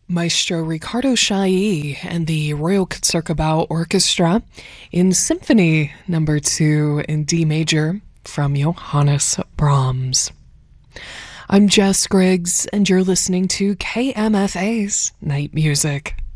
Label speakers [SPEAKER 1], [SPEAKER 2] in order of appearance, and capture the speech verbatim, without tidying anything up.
[SPEAKER 1] Maestro Riccardo Chailly and the Royal Concertgebouw Orchestra in Symphony Number two in D major from Johannes Brahms. I'm Jess Griggs, and you're listening to K M F A's Night Music.